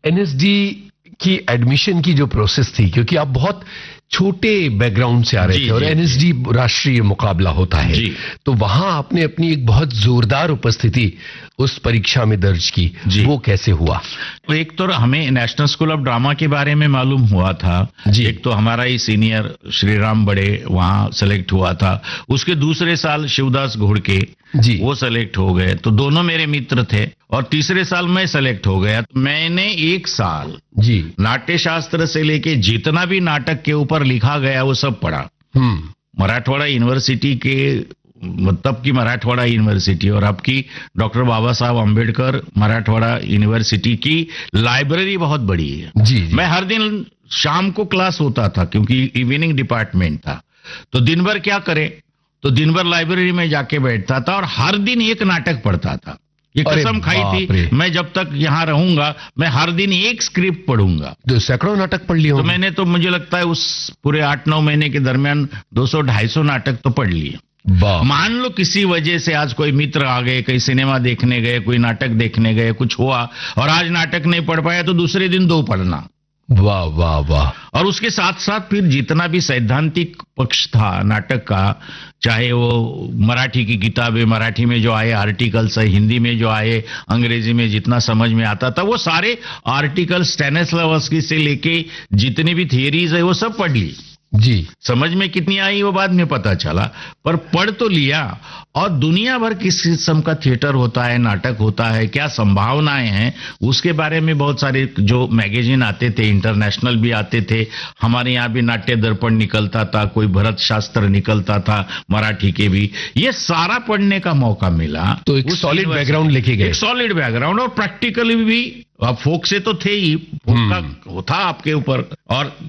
NSD की admission की जो प्रोसेस थी, क्योंकि आप बहुत छोटे बैकग्राउंड से आ रहे थे और एनएसडी राष्ट्रीय मुकाबला होता है, तो वहां आपने अपनी एक बहुत जोरदार उपस्थिति उस परीक्षा में दर्ज की, वो कैसे हुआ? तो एक तो हमें नेशनल स्कूल ऑफ ड्रामा के बारे में मालूम हुआ था, एक तो हमारा ही सीनियर श्रीराम बड़े वहां सेलेक्ट हुआ था, उसके दूसरे साल शिवदास घोड़के वो सेलेक्ट हो गए, तो दोनों मेरे मित्र थे, और तीसरे साल मैं सेलेक्ट हो गया। मैंने एक साल नाट्य शास्त्र से लेके जितना भी नाटक के ऊपर लिखा गया वो सब पढ़ा। मराठवाड़ा यूनिवर्सिटी के, तब की मराठवाड़ा यूनिवर्सिटी और अब की डॉक्टर बाबा साहब अम्बेडकर मराठवाड़ा यूनिवर्सिटी की लाइब्रेरी बहुत बड़ी है। मैं हर दिन शाम को क्लास होता था क्योंकि इवनिंग डिपार्टमेंट था, तो दिन भर क्या करे, तो दिन भर लाइब्रेरी में जाके बैठता था और हर दिन एक नाटक पढ़ता था। ये कसम खाई थी, मैं जब तक यहाँ रहूंगा मैं हर दिन एक स्क्रिप्ट पढ़ूंगा। तो सैकड़ों नाटक पढ़ लिए? तो मैंने तो, मुझे लगता है उस पूरे 8-9 महीने के दरमियान 200-250 नाटक तो पढ़ लिए। मान लो किसी वजह से आज कोई मित्र आ गए, कहीं सिनेमा देखने गए, कोई नाटक देखने गए, कुछ हुआ और आज नाटक नहीं पढ़ पाया, तो दूसरे दिन 2 पढ़ना। वाह वाह वाह। और उसके साथ साथ फिर जितना भी सैद्धांतिक पक्ष था नाटक का, चाहे वो मराठी की किताबें, मराठी में जो आए आर्टिकल्स है, हिंदी में जो आए, अंग्रेजी में जितना समझ में आता था, वो सारे आर्टिकल स्टैनिस्लावस्की से लेके जितनी भी थियरीज है वो सब पढ़ ली। समझ में कितनी आई वो बाद में पता चला, पर पढ़ तो लिया। और दुनिया भर किस किस्म का थिएटर होता है, नाटक होता है, क्या संभावनाएं हैं, उसके बारे में बहुत सारे जो मैगजीन आते थे, इंटरनेशनल भी आते थे, हमारे यहाँ भी नाट्य दर्पण निकलता था, कोई भरत शास्त्र निकलता था, मराठी के भी, ये सारा पढ़ने का मौका मिला। तो एक सॉलिड बैकग्राउंड लेके गए। एक सॉलिड बैकग्राउंड और प्रैक्टिकली भी, अब फोक से तो थे ही, फोक का था आपके ऊपर, और